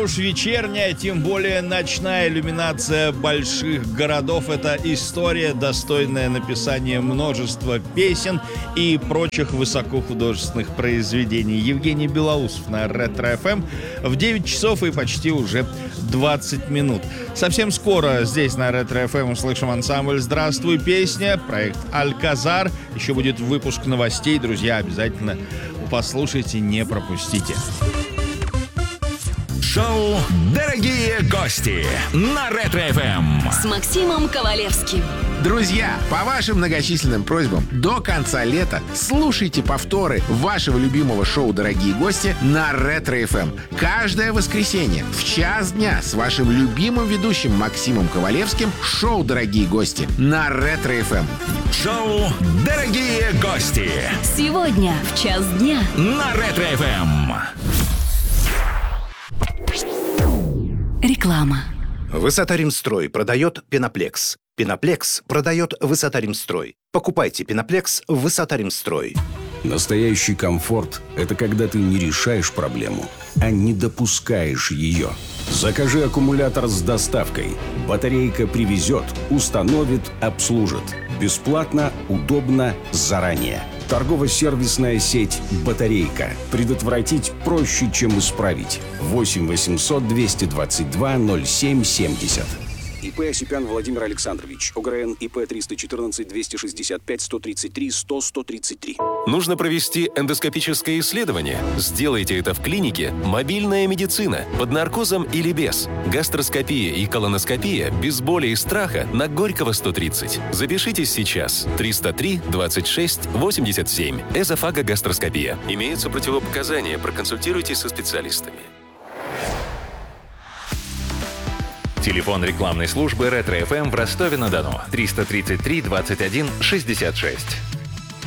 уж вечерняя, тем более ночная иллюминация больших городов. Это история, достойная написания множества песен и прочих высокохудожественных произведений. Евгений Белоусов на Ретро-ФМ в 9 часов и почти уже 20 минут. Совсем скоро здесь на Ретро-ФМ услышим ансамбль «Здравствуй, песня», проект «Альказар». Еще будет выпуск новостей, друзья, обязательно послушайте, не пропустите. Шоу «Дорогие гости» на Ретро-ФМ с Максимом Ковалевским. Друзья, по вашим многочисленным просьбам до конца лета слушайте повторы вашего любимого шоу «Дорогие гости» на Ретро-ФМ. Каждое воскресенье в час дня с вашим любимым ведущим Максимом Ковалевским шоу «Дорогие гости» на Ретро-ФМ. Шоу «Дорогие гости» сегодня в час дня на Ретро-ФМ. Реклама. Высота-Римстрой продает Пеноплекс. Пеноплекс продает Высота-Римстрой. Покупайте Пеноплекс в Высота-Римстрой. Настоящий комфорт – это когда ты не решаешь проблему, а не допускаешь ее. Закажи аккумулятор с доставкой. Батарейка привезет, установит, обслужит. Бесплатно, удобно, заранее. Торгово-сервисная сеть «Батарейка». Предотвратить проще, чем исправить. 8 800 222 07 70. ИП Осипян Владимир Александрович. ОГРН ИП 314 265 133 100 133. Нужно провести эндоскопическое исследование? Сделайте это в клинике «Мобильная медицина» под наркозом или без. Гастроскопия и колоноскопия без боли и страха на Горького 130. Запишитесь сейчас. 303 26 87. Эзофагогастроскопия. Имеются противопоказания. Проконсультируйтесь со специалистами. Телефон рекламной службы Ретро-ФМ в Ростове-на-Дону 333 21 66.